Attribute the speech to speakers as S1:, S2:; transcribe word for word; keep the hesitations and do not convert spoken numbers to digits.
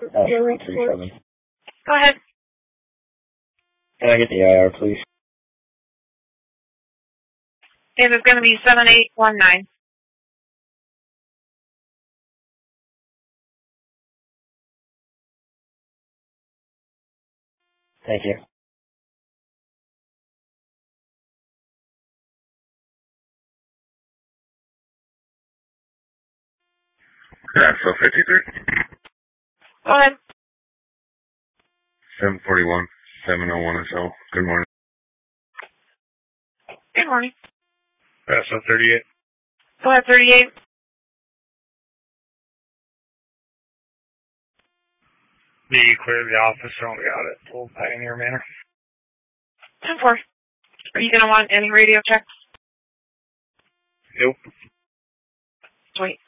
S1: Uh, three seven.
S2: Go ahead.
S1: Can I get the I R, please?
S2: It is going to be seven eight one nine.
S1: Thank you.
S3: That's so fifty-three.
S2: Go ahead.
S3: seven forty-one, seven oh one or so. Good morning.
S2: Good morning.
S3: That's so thirty-eight.
S2: Go ahead, thirty-eight.
S3: The clear the office, so we got it. Full Pioneer Manor.
S2: ten four. Are you going to want any radio checks?
S3: Nope.
S2: Sweet.